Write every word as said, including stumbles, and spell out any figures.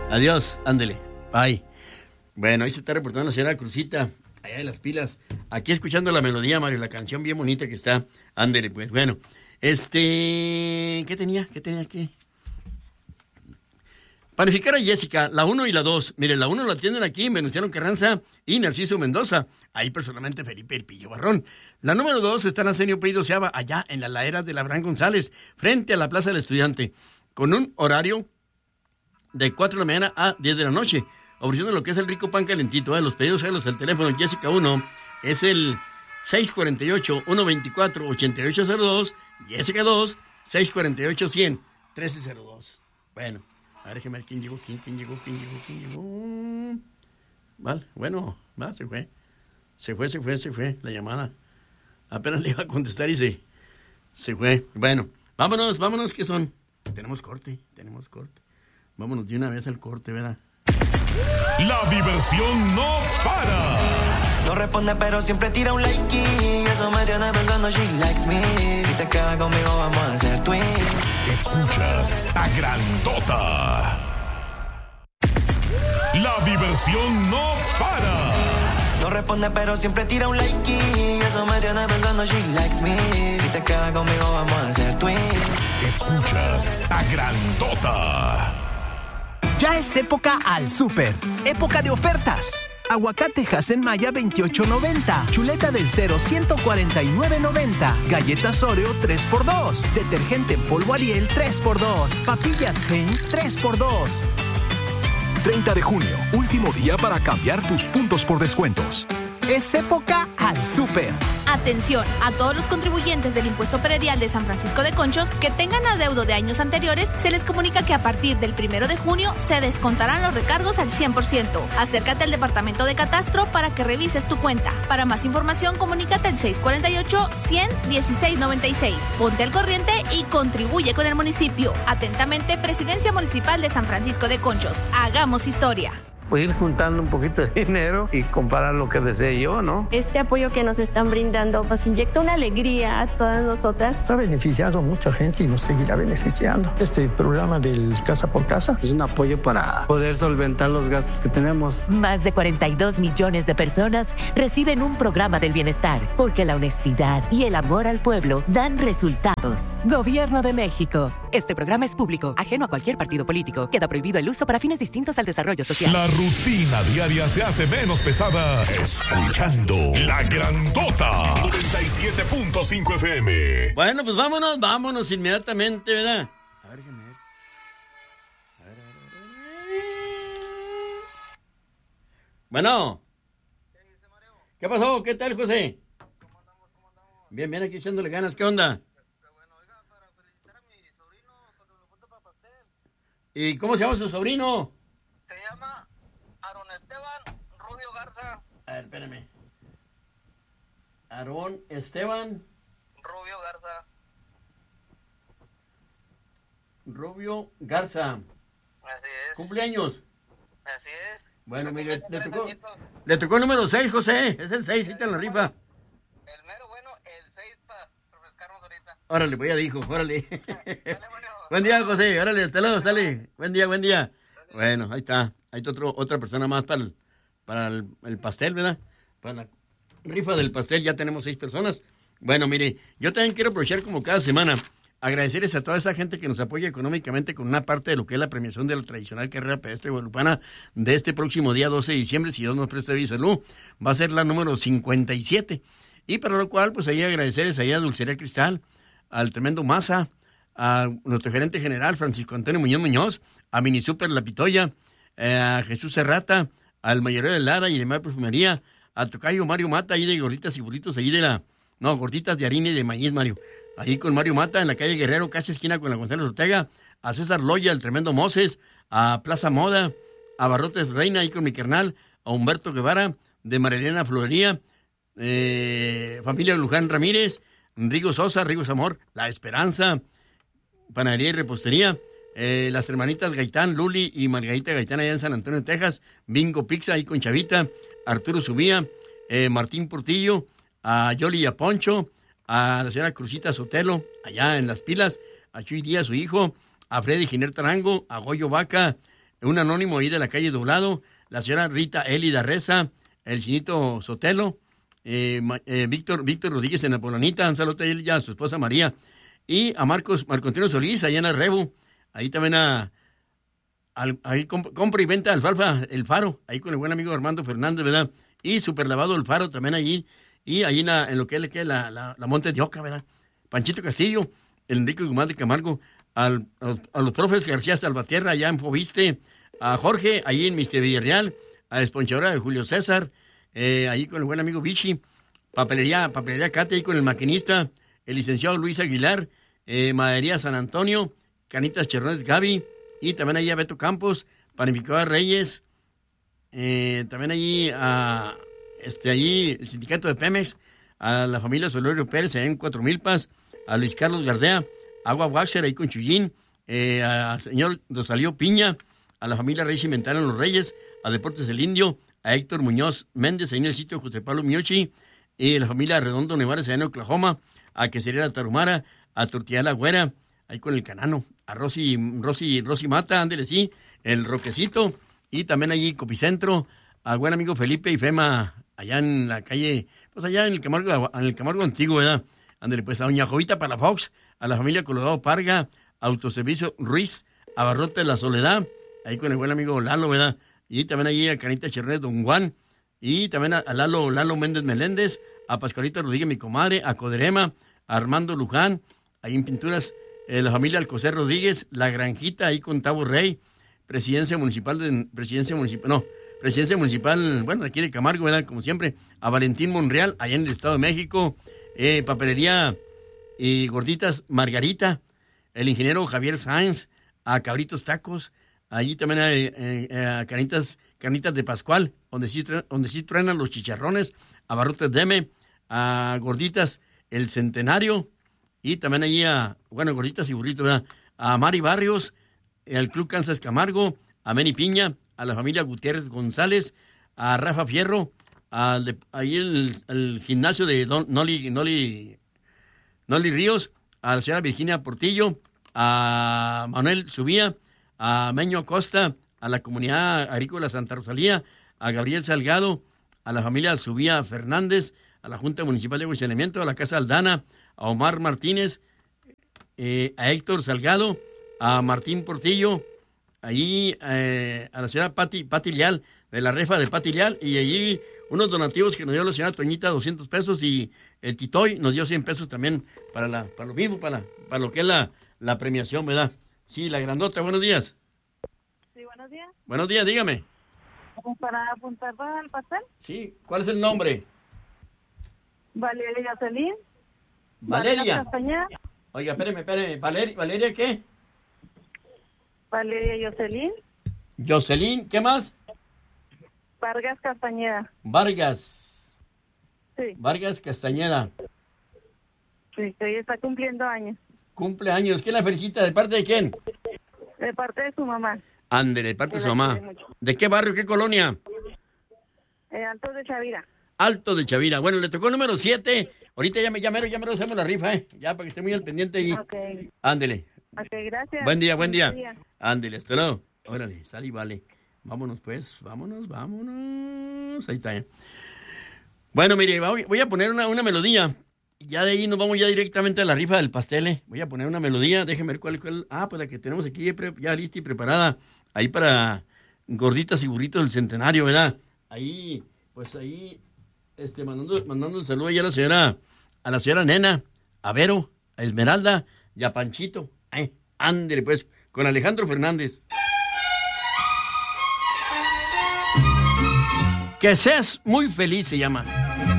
Adiós, ándele. Bye. Bueno, ahí se está reportando la señora Cruzita, allá de las pilas. Aquí escuchando la melodía, Mario, la canción bien bonita que está. Ándele, pues. Bueno, este... ¿Qué tenía? ¿Qué tenía aquí? Panificar a Jessica, la uno y la dos. Mire, la uno la atienden aquí, Venustiano Carranza y Narciso Mendoza. Ahí personalmente Felipe El Pillo Barrón. La número dos está en Arsenio Pedido Seaba, allá en la ladera de Abraham González, frente a la Plaza del Estudiante, con un horario de cuatro de la mañana a diez de la noche, ofreciendo lo que es el rico pan calentito. ¿eh? Los pedidos, ¿eh? Los, el teléfono Jessica uno es el seis cuatro ocho, uno dos cuatro, ocho ocho cero dos, Jessica dos, seis cuatro ocho, cien, trece cero dos. Bueno. A ver, déjeme ver quién llegó, quién, quién llegó, quién llegó, quién llegó. Vale, bueno, va, se fue. Se fue, se fue, se fue la llamada. Apenas le iba a contestar y se, se fue. Bueno, vámonos, vámonos, que son. Tenemos corte, tenemos corte. Vámonos de una vez al corte, ¿verdad? La diversión no para. No responde, pero siempre tira un like y eso me tiene pensando, she likes me. Si te quedas conmigo, vamos a hacer twins. Escuchas a Grandota. La diversión no para. No responde, pero siempre tira un like y eso me tiene pensando, she likes me. Si te quedas conmigo, vamos a hacer twins. Escuchas a Grandota. Ya es época al súper. Época de ofertas. Aguacate Hasen Maya veintiocho noventa. Chuleta del Cero ciento cuarenta y nueve noventa. Galletas Oreo tres por dos. Detergente en polvo Ariel tres por dos. Papillas Heinz tres por dos. treinta de junio, último día para cambiar tus puntos por descuentos. Es época al súper. Atención a todos los contribuyentes del impuesto predial de San Francisco de Conchos que tengan adeudo de años anteriores, se les comunica que a partir del primero de junio se descontarán los recargos al cien por ciento. Acércate al departamento de catastro para que revises tu cuenta. Para más información, comunícate al seis cuatro ocho, cien, dieciséis noventa y seis. Ponte al corriente y contribuye con el municipio. Atentamente, Presidencia Municipal de San Francisco de Conchos. Hagamos historia. Pues ir juntando un poquito de dinero y comprar lo que desee yo, ¿no? Este apoyo que nos están brindando nos inyecta una alegría a todas nosotras. Ha beneficiado a mucha gente y nos seguirá beneficiando. Este programa del Casa por Casa es un apoyo para poder solventar los gastos que tenemos. Más de cuarenta y dos millones de personas reciben un programa del bienestar, porque la honestidad y el amor al pueblo dan resultados. Gobierno de México. Este programa es público, ajeno a cualquier partido político. Queda prohibido el uso para fines distintos al desarrollo social. La rutina diaria se hace menos pesada escuchando La Grandota noventa y siete punto cinco F M. Bueno, pues vámonos, vámonos inmediatamente, ¿verdad? A ver, déjame ver. A ver, a ver, a ver. Bueno. ¿Qué pasó? ¿Qué tal, José? ¿Cómo andamos? ¿Cómo andamos? Bien, bien, aquí echándole ganas. ¿Qué onda? Bueno, oiga, para felicitar a mi sobrino cuando lo junto para pastel. ¿Y cómo se llama su sobrino? Se llama Aaron Esteban Rubio Garza. A ver, espérame. Aaron Esteban Rubio Garza. Rubio Garza. Así es. ¿Cumpleaños? Así es. Bueno, mire, le tocó, le tocó el número seis, José. Es el seis, ahí está en la rifa. El mero bueno, el seis para refrescarnos ahorita. Órale, pues ya dijo, órale. Dale, bueno. Buen día, José. Órale, hasta luego, sale. Buen día, buen día. Dale. Bueno, ahí está. Hay otro, otra persona más para el, para el, el pastel, ¿verdad? Para la rifa del pastel ya tenemos seis personas. Bueno, mire, yo también quiero aprovechar como cada semana, agradecerles a toda esa gente que nos apoya económicamente con una parte de lo que es la premiación de la tradicional carrera pedestre guadalupana de este próximo día doce de diciembre, si Dios nos presta vida y salud. Va a ser la número cincuenta y siete. Y para lo cual, pues ahí agradecerles ahí a Dulcería Cristal, al tremendo Maza, a nuestro gerente general Francisco Antonio Muñoz Muñoz, a Mini Super La Pitoya, eh, a Jesús Serrata, al mayorero de Lara y de Mar Perfumería, a tocayo Mario Mata, ahí de gorditas y burritos, ahí de la, no, gorditas de harina y de maíz, Mario, ahí con Mario Mata, en la calle Guerrero, casi esquina con la González Ortega, a César Loya, el tremendo Moses, a Plaza Moda, a Barrotes Reina, ahí con mi carnal, a Humberto Guevara, de Marilena Florería, eh, familia Luján Ramírez, Rigo Sosa, Rigo Zamor, La Esperanza, Panadería y Repostería, eh, las hermanitas Gaitán, Luli y Margarita Gaitán allá en San Antonio, Texas, Bingo Pizza ahí con Chavita, Arturo Subía, eh, Martín Portillo, a Yoli y a Poncho, a la señora Cruzita Sotelo, allá en Las Pilas, a Chuy Díaz, su hijo, a Freddy Giner Tarango, a Goyo Vaca, un anónimo ahí de la calle Doblado, la señora Rita Elida Reza, el Chinito Sotelo, eh, eh, Víctor, Víctor Rodríguez en la Polanita, un saludo a él y a su esposa María, y a Marcos, Marco Antonio Solís, allá en el Rebu, ahí también a, al, ahí comp- compra y venta alfalfa, el Faro, ahí con el buen amigo Armando Fernández, ¿verdad? Y Superlavado el Faro también allí, y allí en, la, en lo que es la, la, la Monte de Oca, ¿verdad? Panchito Castillo, el Enrique Guzmán de Camargo, al, a, a los profes García Salvatierra allá en Fobiste, a Jorge, ahí en Mister Villarreal, a Esponchadora de Julio César, eh, ahí con el buen amigo Vichy, papelería, papelería Cate, ahí con el maquinista, el licenciado Luis Aguilar, eh, Madería San Antonio, Canitas Cherrones Gaby, y también ahí a Beto Campos, Panificadora Reyes, eh, también allí a este allí el sindicato de Pemex, a la familia Solorio Pérez, allá en Cuatro Milpas, a Luis Carlos Gardea, Agua Waxer, ahí con Chuyín, eh, al señor Rosalío Piña, a la familia Reyes Cimental en Los Reyes, a Deportes El Indio, a Héctor Muñoz Méndez, ahí en el sitio José Pablo Miochi, y la familia Redondo Nevares, allá en Oklahoma, a Quesería Tarumara, a Tortilla La Güera, ahí con el Canano, a Rosy, Rosy, Rosy Mata, ándele sí, el Roquecito, y también allí Copicentro, al buen amigo Felipe y Fema, allá en la calle, pues allá en el Camargo, en el Camargo Antiguo, ¿verdad? Ándele pues, a Doña Jovita Palafox, a la familia Colorado Parga, Autoservicio Ruiz, a Barrote La Soledad, ahí con el buen amigo Lalo, ¿verdad? Y también allí a Canita Chernet Don Juan, y también a, a Lalo, Lalo Méndez Meléndez, a Pascualita Rodríguez, mi comadre, a Coderema, a Armando Luján, ahí en Pinturas, eh, la familia Alcocer Rodríguez, La Granjita, ahí con Tavo Rey, Presidencia Municipal, de, Presidencia Municipal, no, Presidencia Municipal, bueno, aquí de Camargo, ¿verdad? Como siempre, a Valentín Monreal, allá en el Estado de México, eh, Papelería y Gorditas Margarita, el ingeniero Javier Sáenz, a Cabritos Tacos, allí también hay eh, a Canitas, Canitas de Pascual, donde sí, donde sí truenan los chicharrones, a Barrotes Deme, a Gorditas El Centenario, y también allí a, bueno, Gorditas y Burritos, ¿verdad? A Mari Barrios, al Club Kansas Camargo, a Meni Piña, a la familia Gutiérrez González, a Rafa Fierro, al de, ahí el, el gimnasio de Don, Noli, Noli, Noli Ríos, a la señora Virginia Portillo, a Manuel Subía, a Meño Acosta, a la comunidad agrícola Santa Rosalía, a Gabriel Salgado, a la familia Subía Fernández, a la Junta Municipal de Agua y Saneamiento, a la Casa Aldana, a Omar Martínez, eh, a Héctor Salgado, a Martín Portillo, allí eh, a la señora Pati, Pati Leal, de la refa de Pati Leal, y allí unos donativos que nos dio la señora Toñita, doscientos pesos, y el Titoy nos dio cien pesos también para la para lo mismo, para, la, para lo que es la, la premiación, ¿verdad? Sí, la grandota, buenos días. Sí, buenos días. Buenos días, dígame. ¿Para apuntar para el pastel? Sí, ¿cuál es el nombre? Valeria Jocelyn. Valeria. Castañeda. Oiga, espéreme, espéreme. ¿Valeria, ¿Valeria qué? Valeria Jocelyn. Jocelyn, ¿qué más? Vargas Castañeda. Vargas. Sí. Vargas Castañeda. Sí, que hoy está cumpliendo años. Cumple años. ¿Quién la felicita? ¿De parte de quién? De parte de su mamá. Ande, de parte de su mamá. ¿De qué barrio, qué colonia? Eh, Alto de Chavira. Alto de Chavira. Bueno, le tocó el número siete. Ahorita ya me llamaron, ya me hacemos la rifa, ¿eh? Ya, para que esté muy al pendiente ahí. Ok. Ándele. Ok, gracias. Buen día, buen día. día. Ándele, hasta luego. Órale, sale y vale. Vámonos, pues. Vámonos, vámonos. Ahí está, ¿eh? Bueno, mire, voy a poner una, una melodía. Ya de ahí nos vamos ya directamente a la rifa del pastel, ¿eh? Voy a poner una melodía. Déjenme ver cuál es. Ah, pues la que tenemos aquí ya lista y preparada. Ahí para gorditas y burritos del centenario, ¿verdad? Ahí, pues ahí, este, mandando, mandando el saludo ya a la señora, a la señora Nena, a Vero, a Esmeralda y a Panchito. Ay, ándele pues, con Alejandro Fernández. Que seas muy feliz se llama.